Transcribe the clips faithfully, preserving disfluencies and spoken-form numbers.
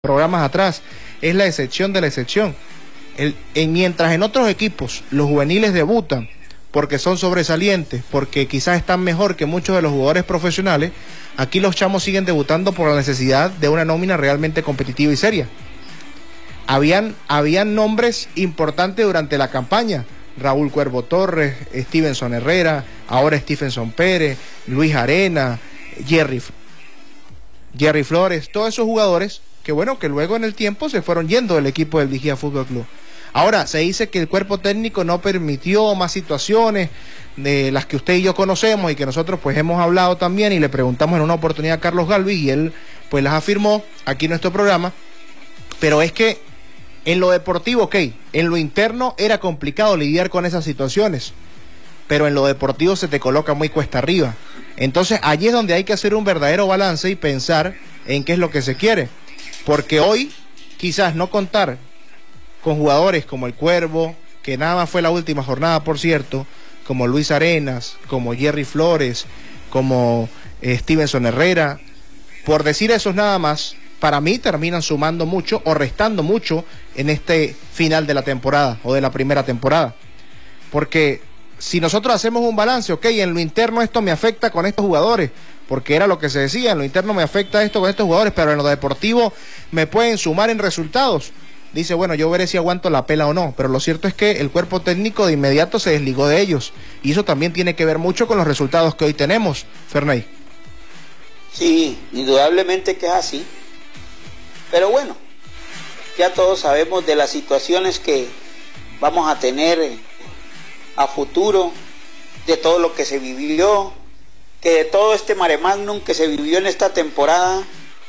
programas atrás, es la excepción de la excepción. El, en, mientras en otros equipos los juveniles debutan porque son sobresalientes, porque quizás están mejor que muchos de los jugadores profesionales, aquí los chamos siguen debutando por la necesidad de una nómina realmente competitiva y seria. Habían, habían nombres importantes durante la campaña: Raúl Cuervo Torres, Stevenson Herrera, ahora Stephenson Pérez, Luis Arena, Jerry, Jerry Flores, todos esos jugadores que bueno, que luego en el tiempo se fueron yendo del equipo del Vigía Fútbol Club. Ahora, se dice que el cuerpo técnico no permitió más situaciones de las que usted y yo conocemos y que nosotros pues hemos hablado también, y le preguntamos en una oportunidad a Carlos Galvis y él pues las afirmó aquí en nuestro programa. Pero es que en lo deportivo, ok, en lo interno era complicado lidiar con esas situaciones, pero en lo deportivo se te coloca muy cuesta arriba. Entonces allí es donde hay que hacer un verdadero balance y pensar en qué es lo que se quiere. Porque hoy quizás no contar con jugadores como el Cuervo, que nada más fue la última jornada, por cierto, como Luis Arenas, como Jerry Flores, como eh, Stevenson Herrera, por decir esos nada más, para mí terminan sumando mucho o restando mucho en este final de la temporada o de la primera temporada. Porque si nosotros hacemos un balance, ok, en lo interno esto me afecta con estos jugadores, porque era lo que se decía, en lo interno me afecta esto con estos jugadores, pero en lo deportivo me pueden sumar en resultados. Dice, bueno, yo veré si aguanto la pela o no, pero lo cierto es que el cuerpo técnico de inmediato se desligó de ellos, y eso también tiene que ver mucho con los resultados que hoy tenemos, Ferney. Sí, indudablemente que es así, pero bueno, ya todos sabemos de las situaciones que vamos a tener a futuro, de todo lo que se vivió, que de todo este mare magnum que se vivió en esta temporada,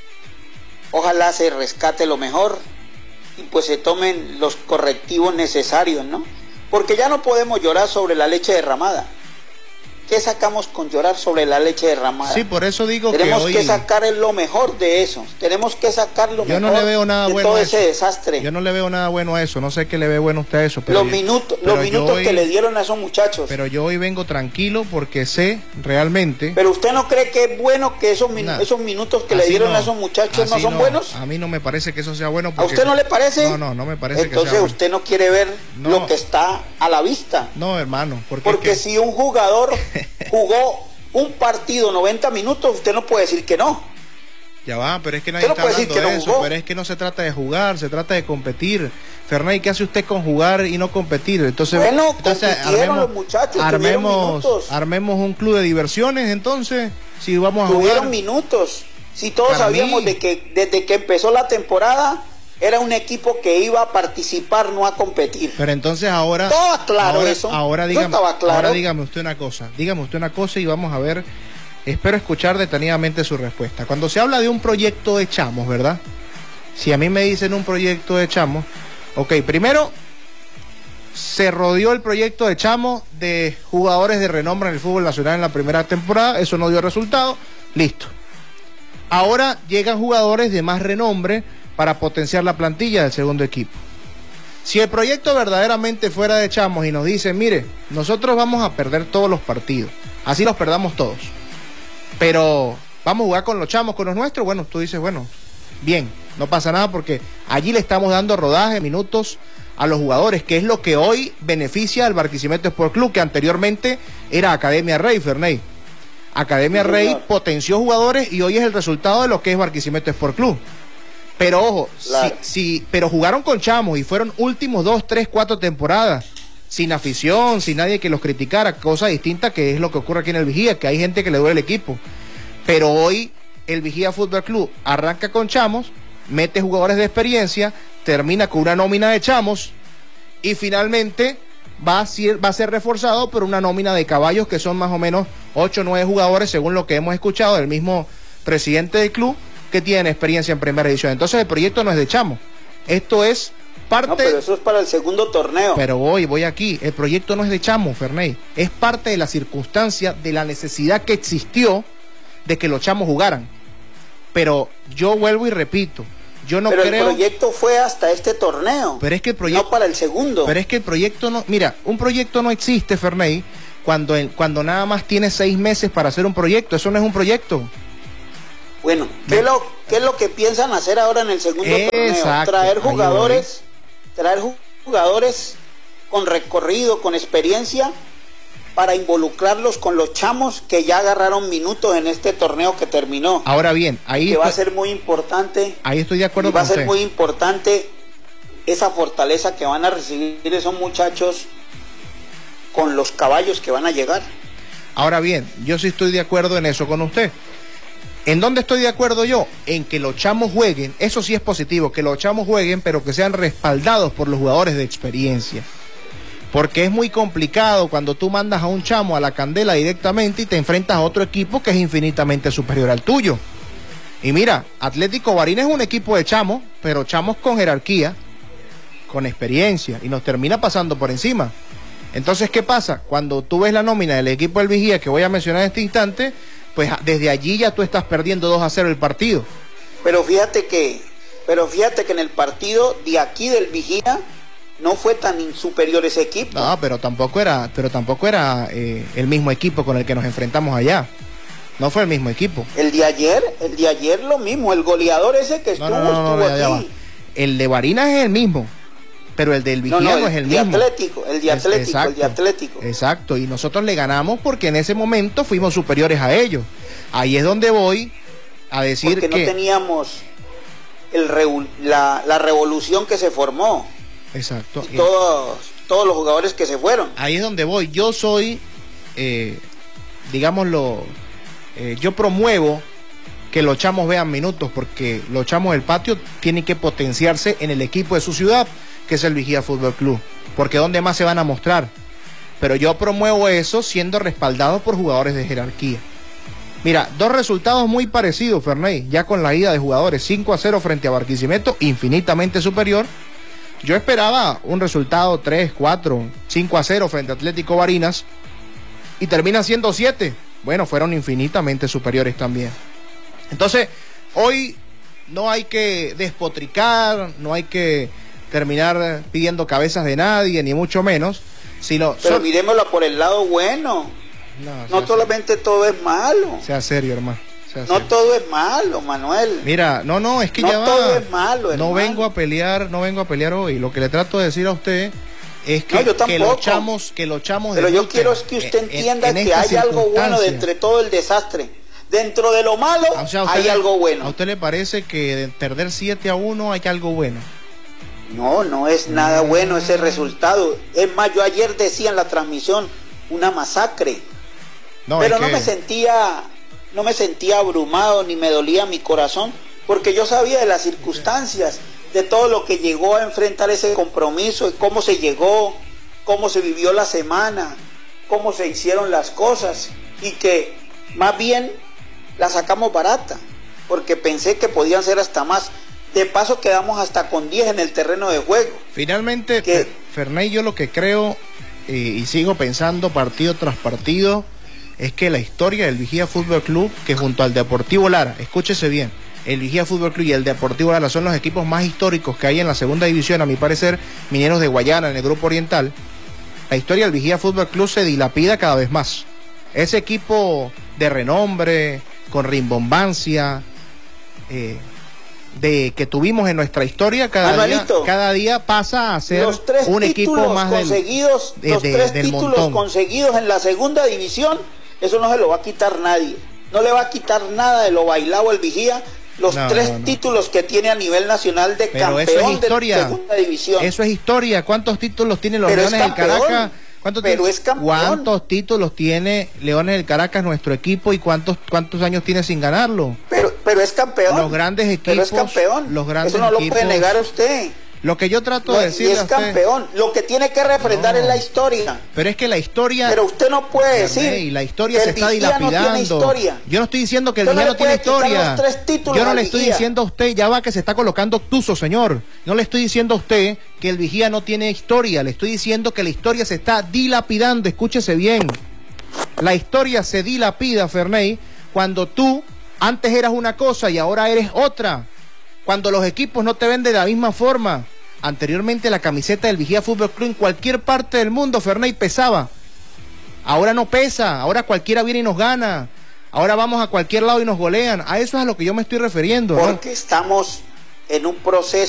ojalá se rescate lo mejor y pues se tomen los correctivos necesarios, ¿no? Porque ya no podemos llorar sobre la leche derramada. ¿Qué sacamos con llorar sobre la leche derramada? Sí, por eso digo tenemos que hoy... que sacar lo mejor de eso, tenemos que sacar lo yo mejor no le veo nada de bueno todo a ese eso. desastre. Yo no le veo nada bueno a eso, no sé qué le ve bueno a usted a eso. Pero los yo, minutos, pero los minutos hoy, que le dieron a esos muchachos. Pero yo hoy vengo tranquilo porque sé realmente... Pero usted no cree que es bueno que esos, min nah, esos minutos que le dieron no, a esos muchachos no son no, buenos. A mí no me parece que eso sea bueno. Porque... ¿A usted no le parece? No, no, no me parece. Entonces que sea usted bueno. No quiere ver no. Lo que está a la vista. No, hermano. Porque, porque que... si un jugador jugó un partido noventa minutos, usted no puede decir que no. Ya va, pero es que nadie no está hablando de no eso, jugó. Pero es que no se trata de jugar, se trata de competir. Ferney, ¿qué hace usted con jugar y no competir? Entonces, bueno, entonces armemos, los muchachos, armemos, armemos un club de diversiones, entonces, si vamos a tuvieron jugar. minutos, si todos Para sabíamos mí, de que desde que empezó la temporada era un equipo que iba a participar, no a competir. Pero entonces ahora... Estaba claro ahora, eso. Ahora dígame, estaba claro. ahora dígame usted una cosa, dígame usted una cosa y vamos a ver, espero escuchar detenidamente su respuesta. Cuando se habla de un proyecto de chamos, ¿verdad? Si a mí me dicen un proyecto de chamos, ok, primero se rodeó el proyecto de chamos de jugadores de renombre en el fútbol nacional en la primera temporada, eso no dio resultado, listo. Ahora llegan jugadores de más renombre para potenciar la plantilla del segundo equipo. Si el proyecto verdaderamente fuera de chamos y nos dicen, mire, nosotros vamos a perder todos los partidos, así los perdamos todos, pero vamos a jugar con los chamos, con los nuestros, bueno, tú dices, bueno, bien, no pasa nada porque allí le estamos dando rodaje, minutos a los jugadores, que es lo que hoy beneficia al Barquisimeto Sport Club, que anteriormente era Academia Rey, Ferney. Academia Rey potenció jugadores y hoy es el resultado de lo que es Barquisimeto Sport Club. Pero ojo, claro. si, si, pero jugaron con chamos y fueron últimos dos, tres, cuatro temporadas, sin afición, sin nadie que los criticara, cosa distinta que es lo que ocurre aquí en el Vigía, que hay gente que le duele el equipo. Pero hoy el Vigía Fútbol Club arranca con chamos, mete jugadores de experiencia, termina con una nómina de chamos y finalmente va a ser, va a ser reforzado por una nómina de caballos que son más o menos ocho o nueve jugadores, según lo que hemos escuchado del mismo presidente del club, que tienen experiencia en primera edición. Entonces el proyecto no es de chamo, esto es parte... No, pero eso es para el segundo torneo. Pero voy, voy aquí, el proyecto no es de chamo, Ferney, es parte de la circunstancia, de la necesidad que existió de que los chamos jugaran. Pero yo vuelvo y repito, yo no pero creo... Pero el proyecto fue hasta este torneo, pero es que el proyecto, no para el segundo. Pero es que el proyecto no... Mira, un proyecto no existe, Ferney, cuando, cuando nada más tiene seis meses para hacer un proyecto, eso no es un proyecto. Bueno, ¿qué es lo, ¿qué es lo que piensan hacer ahora en el segundo Exacto, torneo? Traer jugadores, traer jugadores con recorrido, con experiencia, para involucrarlos con los chamos que ya agarraron minutos en este torneo que terminó. Ahora bien, ahí que va a estoy, ser muy importante. Ahí estoy de acuerdo y va con a ser usted. muy importante esa fortaleza que van a recibir esos muchachos con los caballos que van a llegar. Ahora bien, yo sí estoy de acuerdo en eso con usted. ¿En dónde estoy de acuerdo yo? En que los chamos jueguen, eso sí es positivo, que los chamos jueguen, pero que sean respaldados por los jugadores de experiencia. Porque es muy complicado cuando tú mandas a un chamo a la candela directamente y te enfrentas a otro equipo que es infinitamente superior al tuyo. Y mira, Atlético Barinas es un equipo de chamos, pero chamos con jerarquía, con experiencia, y nos termina pasando por encima. Entonces, ¿qué pasa? Cuando tú ves la nómina del equipo del Vigía, que voy a mencionar en este instante, pues desde allí ya tú estás perdiendo dos a cero el partido. Pero fíjate que, pero fíjate que en el partido de aquí del Vigía no fue tan superior ese equipo. No, pero tampoco era, pero tampoco era eh, el mismo equipo con el que nos enfrentamos allá. No fue el mismo equipo. El de ayer, el de ayer lo mismo, el goleador ese que estuvo, no, no, no, no, estuvo ya, aquí. ya el de Barinas es el mismo, pero el del Vigía no, no, no es el de mismo. Atlético, el de Atlético, exacto, el de Atlético. Exacto, y nosotros le ganamos porque en ese momento fuimos superiores a ellos. Ahí es donde voy a decir porque que... no teníamos el revu la, la revolución que se formó. Exacto. Y todos, todos los jugadores que se fueron. Ahí es donde voy. Yo soy, eh, digámoslo, eh, yo promuevo que los chamos vean minutos, porque los chamos del patio tienen que potenciarse en el equipo de su ciudad, que es el Vigía Fútbol Club, porque ¿dónde más se van a mostrar? Pero yo promuevo eso siendo respaldado por jugadores de jerarquía. Mira, dos resultados muy parecidos, Ferney, ya con la ida de jugadores, cinco a cero frente a Barquisimeto, infinitamente superior. Yo esperaba un resultado tres, cuatro, cinco a cero frente a Atlético Barinas y termina siendo siete. Bueno, fueron infinitamente superiores también. Entonces, hoy no hay que despotricar, no hay que terminar pidiendo cabezas de nadie, ni mucho menos. Sino, Pero son... miremoslo por el lado bueno. No, no solamente serio. Todo es malo. Sea serio, hermano. Sea no serio. Todo es malo, Manuel. Mira, no, no, es que no ya va. No todo es malo, hermano. No vengo a pelear, no vengo a pelear hoy. Lo que le trato de decir a usted es que, no, que los chamos, que los chamos Pero yo debuten, quiero que usted entienda en, en que hay algo bueno de entre todo el desastre. Dentro de lo malo, o sea, hay le, algo bueno. ¿A usted le parece que de perder siete a uno hay algo bueno? No, no es nada bueno ese resultado. Es más, yo ayer decía en la transmisión, una masacre. No, Pero no que... me sentía, no me sentía abrumado ni me dolía mi corazón, porque yo sabía de las circunstancias, de todo lo que llegó a enfrentar ese compromiso, y cómo se llegó, cómo se vivió la semana, cómo se hicieron las cosas, y que más bien la sacamos barata, porque pensé que podían ser hasta más. De paso quedamos hasta con diez en el terreno de juego. Finalmente, que... Ferney, yo lo que creo eh, y sigo pensando partido tras partido es que la historia del Vigía Fútbol Club, que junto al Deportivo Lara, escúchese bien, el Vigía Fútbol Club y el Deportivo Lara son los equipos más históricos que hay en la segunda división, a mi parecer, Mineros de Guayana en el Grupo Oriental. La historia del Vigía Fútbol Club se dilapida cada vez más. Ese equipo de renombre, con rimbombancia, eh, de que tuvimos en nuestra historia, cada día, cada día pasa a ser los tres un equipo más conseguidos, del, los de, tres del títulos montón. conseguidos en la segunda división, eso no se lo va a quitar nadie. No le va a quitar nada de lo bailado el Vigía. Los no, tres no, no. títulos que tiene a nivel nacional de Pero campeón eso es historia. de segunda división. Eso es historia. ¿Cuántos títulos tiene los Pero Leones del Caracas? ¿Cuántos, Pero es ¿Cuántos títulos tiene Leones del Caracas nuestro equipo y cuántos cuántos años tiene sin ganarlo? Pero pero es campeón. Los grandes equipos. Pero es campeón. Los grandes Eso no equipos, lo puede negar a usted. Lo que yo trato no, de decir. Y es campeón. Lo que tiene que refrendar no, es la historia. Pero es que la historia. Pero usted no puede decir. Y la historia se está dilapidando. No tiene historia. Yo no estoy diciendo que el Vigía no, no tiene historia. Yo no le estoy diciendo a usted, ya va que se está colocando obtuso, señor. No le estoy diciendo a usted que el Vigía no tiene historia. Le estoy diciendo que la historia se está dilapidando. Escúchese bien. La historia se dilapida, Ferney, cuando tú antes eras una cosa y ahora eres otra. Cuando los equipos no te ven de la misma forma. Anteriormente la camiseta del Vigía Fútbol Club en cualquier parte del mundo, Ferney, pesaba. Ahora no pesa, ahora cualquiera viene y nos gana. Ahora vamos a cualquier lado y nos golean. A eso es a lo que yo me estoy refiriendo, ¿no? Porque estamos en un proceso